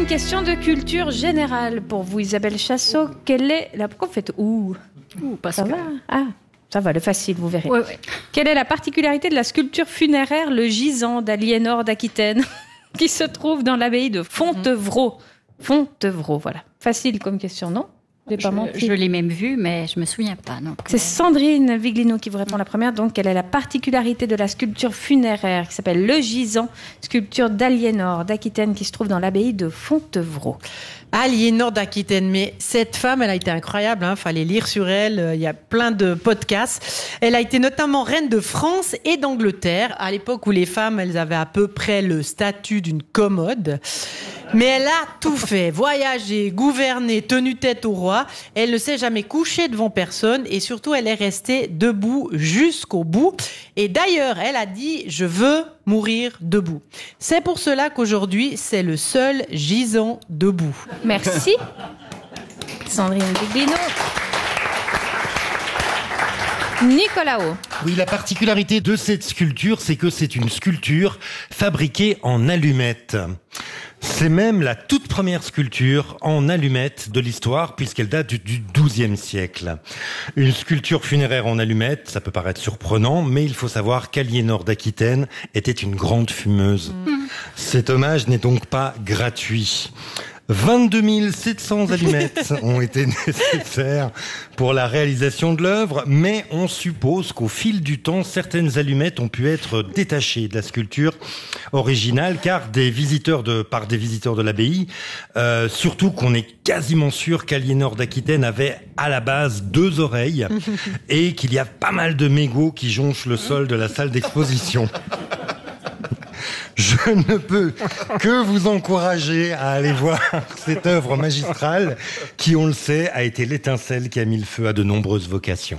une question de culture générale pour vous, Isabelle Chassot. Quelle est la... Pourquoi vous faites ouh parce ça que... va. Ah, ça va, le facile, vous verrez. Ouais. Quelle est la particularité de la sculpture funéraire Le Gisant d'Aliénor d'Aquitaine qui se trouve dans l'abbaye de Fontevraud? Fontevraud, voilà. Facile comme question, non? Je l'ai même vu, mais je me souviens pas. Non. C'est Sandrine Viglino qui vous répond la première. Donc, quelle est la particularité de la sculpture funéraire qui s'appelle Le Gisant, sculpture d'Aliénor d'Aquitaine qui se trouve dans l'abbaye de Fontevraud? Aliénor d'Aquitaine, mais cette femme, elle a été incroyable, hein. Fallait lire sur elle, il y a plein de podcasts. Elle a été notamment reine de France et d'Angleterre, à l'époque où les femmes, elles avaient à peu près le statut d'une commode. Mais elle a tout fait, voyagé, gouverné, tenu tête au roi. Elle ne s'est jamais couchée devant personne et surtout, elle est restée debout jusqu'au bout. Et d'ailleurs, elle a dit « Je veux mourir debout ». C'est pour cela qu'aujourd'hui, c'est le seul gisant debout. Merci, Sandrine Viglino. Nicolas O. Oui, la particularité de cette sculpture, c'est que c'est une sculpture fabriquée en allumettes. C'est même la toute première sculpture en allumettes de l'histoire, puisqu'elle date du XIIe siècle. Une sculpture funéraire en allumettes, ça peut paraître surprenant, mais il faut savoir qu'Aliénor d'Aquitaine était une grande fumeuse. Cet hommage n'est donc pas gratuit. 22 700 allumettes ont été nécessaires pour la réalisation de l'œuvre, mais on suppose qu'au fil du temps, certaines allumettes ont pu être détachées de la sculpture originale, car par des visiteurs de l'abbaye, surtout qu'on est quasiment sûr qu'Aliénor d'Aquitaine avait à la base 2 oreilles et qu'il y a pas mal de mégots qui jonchent le sol de la salle d'exposition. Je ne peux que vous encourager à aller voir cette œuvre magistrale qui, on le sait, a été l'étincelle qui a mis le feu à de nombreuses vocations.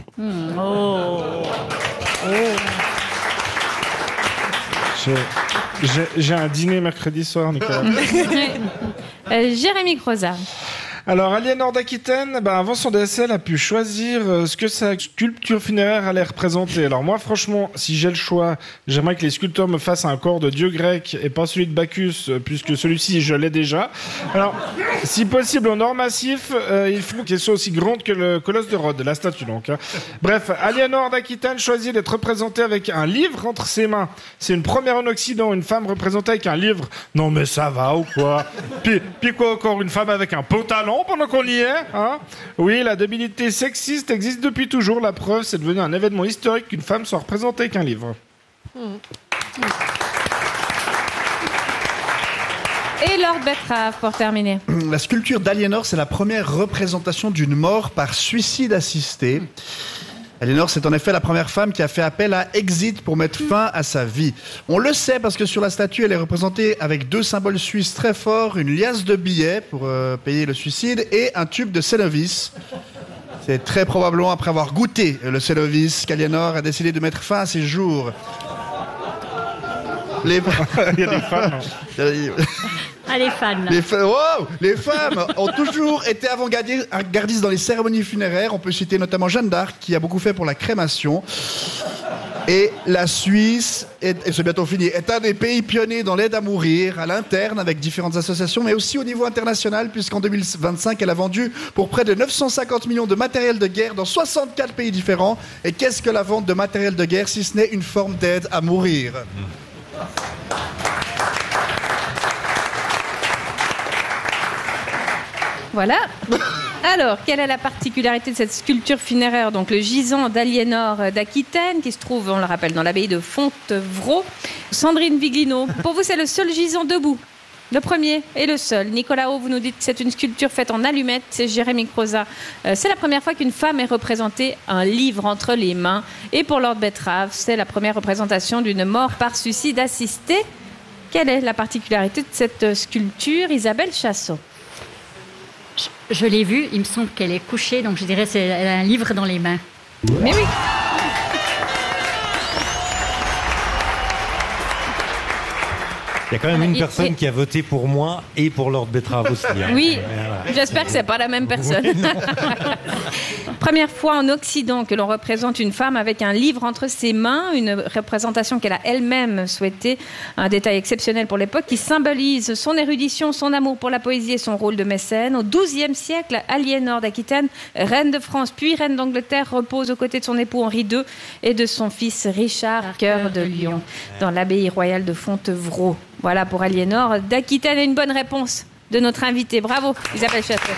J'ai un dîner mercredi soir, Nicolas. Jérémy Crozat. Alors, Aliénor d'Aquitaine, avant son décès, elle a pu choisir ce que sa sculpture funéraire allait représenter. Alors moi, franchement, si j'ai le choix, j'aimerais que les sculpteurs me fassent un corps de dieu grec et pas celui de Bacchus, puisque celui-ci, je l'ai déjà. Alors, si possible, en or massif, il faut qu'elle soit aussi grande que le colosse de Rhodes, la statue donc. Hein. Bref, Aliénor d'Aquitaine choisit d'être représentée avec un livre entre ses mains. C'est une première en Occident, une femme représentée avec un livre. Non mais ça va ou quoi? Puis quoi encore, une femme avec un pantalon pendant qu'on y est, hein? Oui, la débilité sexiste existe depuis toujours. La preuve, c'est devenu un événement historique qu'une femme soit représentée avec un livre. Et Lord Betrave, pour terminer. La sculpture d'Aliénor, c'est la première représentation d'une mort par suicide assisté. Aliénor, c'est en effet la première femme qui a fait appel à Exit pour mettre fin à sa vie. On le sait parce que sur la statue, elle est représentée avec 2 symboles suisses très forts, une liasse de billets pour payer le suicide et un tube de Cénovis. C'est très probablement après avoir goûté le Cénovis qu'Aliénor a décidé de mettre fin à ses jours. Il y a des femmes. Ah, les fans. Les femmes ont toujours été avant-gardistes dans les cérémonies funéraires. On peut citer notamment Jeanne d'Arc, qui a beaucoup fait pour la crémation. Et la Suisse, et c'est bientôt fini, est un des pays pionniers dans l'aide à mourir, à l'interne, avec différentes associations, mais aussi au niveau international, puisqu'en 2025, elle a vendu pour près de 950 millions de matériel de guerre dans 64 pays différents. Et qu'est-ce que la vente de matériel de guerre, si ce n'est une forme d'aide à mourir ? Voilà. Alors, quelle est la particularité de cette sculpture funéraire? Donc, le gisant d'Aliénor d'Aquitaine, qui se trouve, on le rappelle, dans l'abbaye de Fontevraud. Sandrine Viglino, pour vous, c'est le seul gisant debout. Le premier et le seul. Nicolas O, vous nous dites que c'est une sculpture faite en allumettes. C'est Jérémy Crozat. C'est la première fois qu'une femme est représentée un livre entre les mains. Et pour Lord Betrave, c'est la première représentation d'une mort par suicide assisté. Quelle est la particularité de cette sculpture, Isabelle Chassot? Je l'ai vue, il me semble qu'elle est couchée, donc je dirais qu'elle a un livre dans les mains. Mais oui. Il y a quand même une personne qui a voté pour moi et pour Lord Betrave aussi. Hein. Oui, Voilà. j'espère que c'est pas la même personne. Oui, non. Première fois en Occident que l'on représente une femme avec un livre entre ses mains, une représentation qu'elle a elle-même souhaitée, un détail exceptionnel pour l'époque qui symbolise son érudition, son amour pour la poésie et son rôle de mécène. Au XIIe siècle, Aliénor d'Aquitaine, reine de France puis reine d'Angleterre, repose aux côtés de son époux Henri II et de son fils Richard, cœur de lion, dans l'abbaye royale de Fontevraud. Voilà pour Aliénor d'Aquitaine, et une bonne réponse de notre invitée. Bravo, Isabelle Chassot.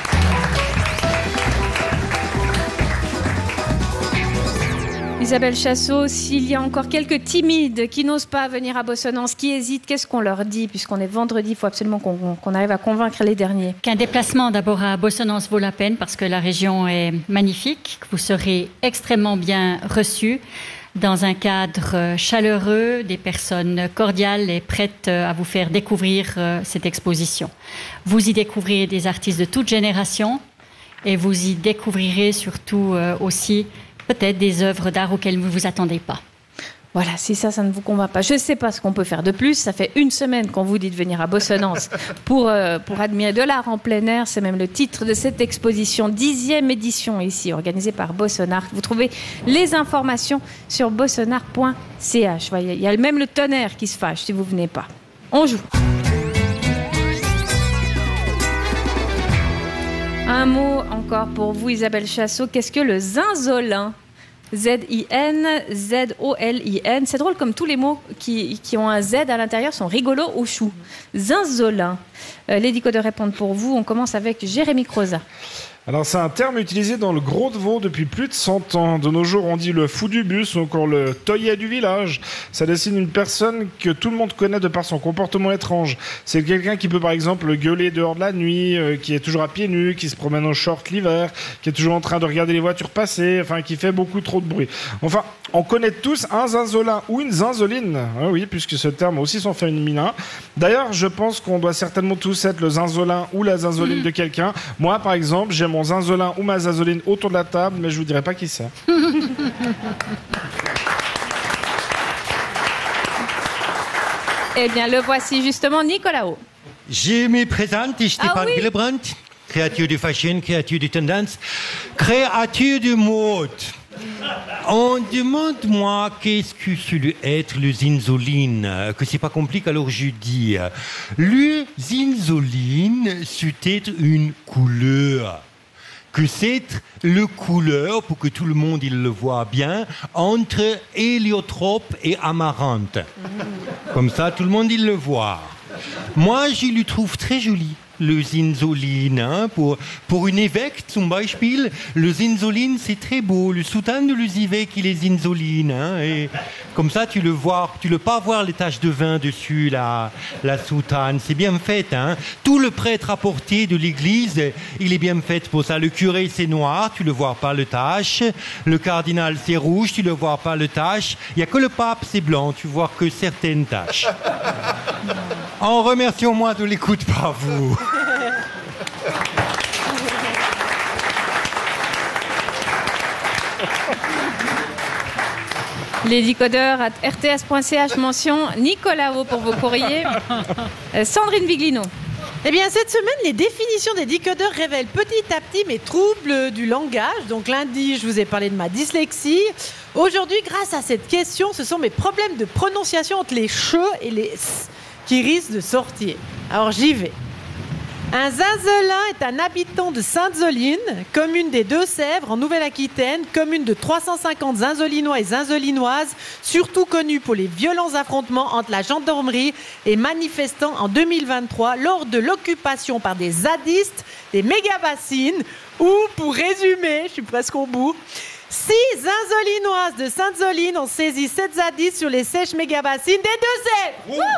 Isabelle Chassot, s'il y a encore quelques timides qui n'osent pas venir à Bossonance, qui hésitent, qu'est-ce qu'on leur dit? Puisqu'on est vendredi, il faut absolument qu'on arrive à convaincre les derniers. Qu'un déplacement d'abord à Bossonance vaut la peine parce que la région est magnifique, que vous serez extrêmement bien reçus dans un cadre chaleureux, des personnes cordiales et prêtes à vous faire découvrir cette exposition. Vous y découvrirez des artistes de toute génération et vous y découvrirez surtout aussi peut-être des œuvres d'art auxquelles vous ne vous attendez pas. Voilà, si ça ne vous convainc pas, je ne sais pas ce qu'on peut faire de plus. Ça fait une semaine qu'on vous dit de venir à Bossonance pour admirer de l'art en plein air. C'est même le titre de cette exposition, 10e édition ici, organisée par Bossonart. Vous trouvez les informations sur bossonart.ch. Il y a même le tonnerre qui se fâche si vous ne venez pas. On joue. Un mot encore pour vous, Isabelle Chassot. Qu'est-ce que le zinzolin? Z-I-N, Z-O-L-I-N. C'est drôle comme tous les mots qui ont un Z à l'intérieur sont rigolos au chou. Zinzolin. Les décodeurs répondent pour vous. On commence avec Jérémy Croza. Alors c'est un terme utilisé dans le Gros de Vaud depuis plus de 100 ans. De nos jours, on dit le fou du bus ou encore le toillet du village. Ça dessine une personne que tout le monde connaît de par son comportement étrange. C'est quelqu'un qui peut par exemple gueuler dehors de la nuit, qui est toujours à pieds nus, qui se promène en short l'hiver, qui est toujours en train de regarder les voitures passer, enfin qui fait beaucoup trop de bruit. Enfin, on connaît tous un zinzolin ou une zinzoline. Ah oui, puisque ce terme a aussi son féminin. D'ailleurs, je pense qu'on doit certainement tous être le zinzolin ou la zinzoline de quelqu'un. Moi, par exemple, j'ai mon zinzolin ou ma zinzoline autour de la table, mais je vous dirai pas qui c'est. Eh bien, le voici justement, Nicolas O. Je me présente, Stéphane Gillebrandt, créature de fashion, créature de tendance, créature de mode. On demande moi qu'est-ce que c'est être le zinzoline, que c'est pas compliqué, alors je dis le zinzoline c'est être une couleur, que c'est le couleur, pour que tout le monde il le voit bien, entre héliotrope et amarante. Comme ça tout le monde il le voit. Moi je le trouve très joli. Le zinzoline, hein, pour une évêque, zum Beispiel, le zinzoline, c'est très beau. Le soutane de l'évêque, il est zinzoline, hein, et comme ça, tu le pas voir les taches de vin dessus, la soutane. C'est bien fait, hein. Tout le prêtre à portée de l'église, il est bien fait pour ça. Le curé, c'est noir, tu le vois pas le tache. Le cardinal, c'est rouge, tu le vois pas le tache. Il y a que le pape, c'est blanc, tu vois que certaines taches. En remerciant moi de l'écoute par vous. Les décodeurs à rts.ch, mention Nicolas O pour vos courriers. Sandrine Viglino. Eh bien, cette semaine, les définitions des décodeurs révèlent petit à petit mes troubles du langage. Donc, lundi, je vous ai parlé de ma dyslexie. Aujourd'hui, grâce à cette question, ce sont mes problèmes de prononciation entre les che et les s qui risquent de sortir. Alors, j'y vais. Un zinzolin est un habitant de Sainte-Zoline, commune des Deux-Sèvres en Nouvelle-Aquitaine, commune de 350 zinzolinois et zinzolinoises, surtout connue pour les violents affrontements entre la gendarmerie et manifestants en 2023 lors de l'occupation par des zadistes des méga-bassines, ou, pour résumer, je suis presque au bout, 6 zinzolinoises de Sainte-Zoline ont saisi 7 zadistes sur les sèches méga-bassines des Deux-Sèvres.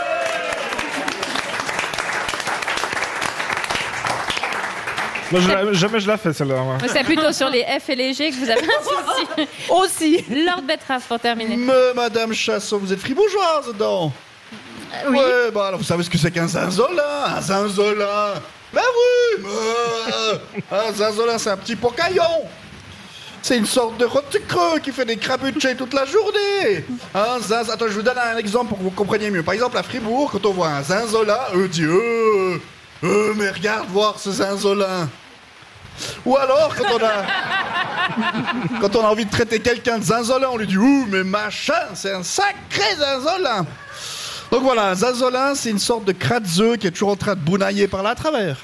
Moi, jamais je la fais celle-là. Moi. C'est plutôt sur les F et les G que vous avez un souci. Aussi. Lord Betrave pour terminer. Madame Chassot, vous êtes fribourgeoise, dedans? Oui. Ouais, bah alors vous savez ce que c'est qu'un zinzolin? Un zinzolin. Ben oui, un zinzolin, c'est un petit pocaillon. c'est une sorte de rôti-creux qui fait des crabuchés toute la journée. Un zinzolin. Attends, je vous donne un exemple pour que vous compreniez mieux. Par exemple, à Fribourg, quand on voit un zinzolin, on dit mais regarde voir ce zinzolin. Ou alors, quand on a envie de traiter quelqu'un de zinzolin, on lui dit mais machin, c'est un sacré zinzolin. Donc voilà, un zinzolin, c'est une sorte de crâne-zeu qui est toujours en train de bounailler par là à travers.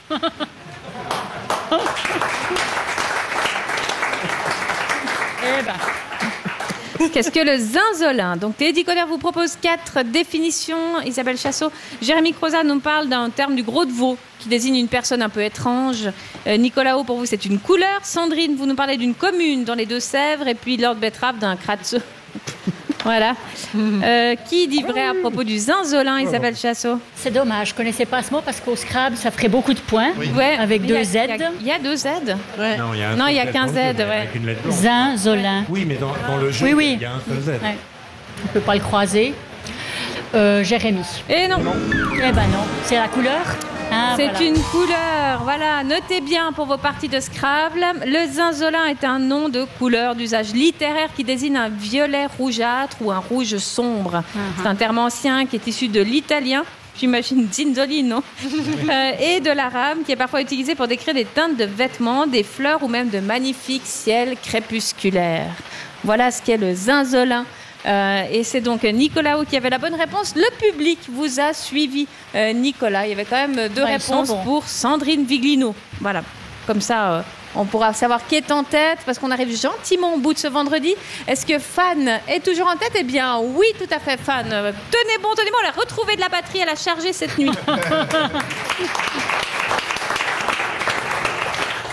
Qu'est-ce que le zinzolin? Donc, Teddy Coder vous propose 4 définitions. Isabelle Chassot. Jérémy Crozat nous parle d'un terme du gros de veau qui désigne une personne un peu étrange. Nicolas O, pour vous, c'est une couleur. Sandrine, vous nous parlez d'une commune dans les Deux-Sèvres. Et puis, Lord Betrave d'un kratze. Voilà. Qui dit vrai à propos du zinzolin, Isabelle Chassot? C'est dommage, je ne connaissais pas ce mot parce qu'au Scrabble, ça ferait beaucoup de points. Oui. Ouais, avec 2 Z. Il y a 2 Z. Ouais. Non, il y a qu'un Z. Ouais. Avec une lettre blanche. Zinzolin. Oui, mais dans le jeu, Oui. il y a un seul Z. Ouais. On ne peut pas le croiser. Jérémy. Et non. Eh ben non, c'est la couleur. Ah, C'est voilà. une couleur, voilà. Notez bien pour vos parties de Scrabble. Le zinzolin est un nom de couleur d'usage littéraire qui désigne un violet rougeâtre ou un rouge sombre. C'est un terme ancien qui est issu de l'italien, j'imagine zinzolino, et de l'arabe qui est parfois utilisé pour décrire des teintes de vêtements, des fleurs ou même de magnifiques ciels crépusculaires. Voilà ce qu'est le zinzolin. Et c'est donc Nicolas qui avait la bonne réponse. Le public vous a suivi, Nicolas. Il y avait quand même 2 réponses pour Sandrine Viglino. Voilà, comme ça on pourra savoir qui est en tête parce qu'on arrive gentiment au bout de ce vendredi. Est-ce que Fan est toujours en tête? Eh bien oui, tout à fait, Fan. Tenez bon, on a retrouvé de la batterie, elle a chargé cette nuit.